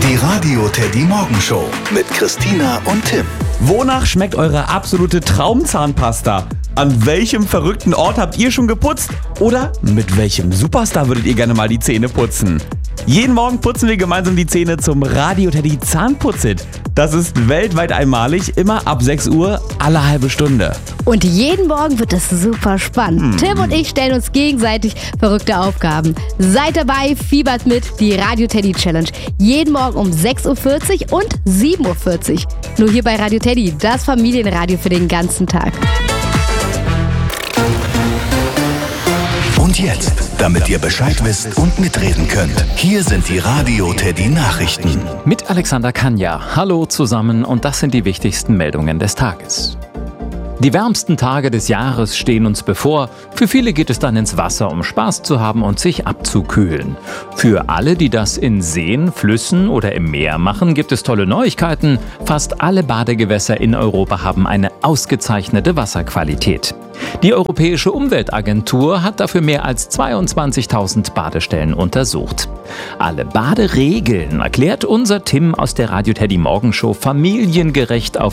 Die Radio Teddy Morgenshow mit Christina und Tim. Wonach schmeckt eure absolute Traumzahnpasta? An welchem verrückten Ort habt ihr schon geputzt? Oder mit welchem Superstar würdet ihr gerne mal die Zähne putzen? Jeden Morgen putzen wir gemeinsam die Zähne zum Radio Teddy Zahnputzit. Das ist weltweit einmalig, immer ab 6 Uhr, alle halbe Stunde. Und jeden Morgen wird es super spannend. Tim und ich stellen uns gegenseitig verrückte Aufgaben. Seid dabei, fiebert mit, die Radio Teddy Challenge. Jeden Morgen um 6.40 Uhr und 7.40 Uhr. Nur hier bei Radio Teddy, das Familienradio für den ganzen Tag. Und jetzt, damit ihr Bescheid wisst und mitreden könnt, hier sind die Radio Teddy Nachrichten. Mit Alexander Kanja. Hallo zusammen und das sind die wichtigsten Meldungen des Tages. Die wärmsten Tage des Jahres stehen uns bevor. Für viele geht es dann ins Wasser, um Spaß zu haben und sich abzukühlen. Für alle, die das in Seen, Flüssen oder im Meer machen, gibt es tolle Neuigkeiten. Fast alle Badegewässer in Europa haben eine ausgezeichnete Wasserqualität. Die Europäische Umweltagentur hat dafür mehr als 22.000 Badestellen untersucht. Alle Baderegeln erklärt unser Tim aus der Radio Teddy Morgenshow familiengerecht auf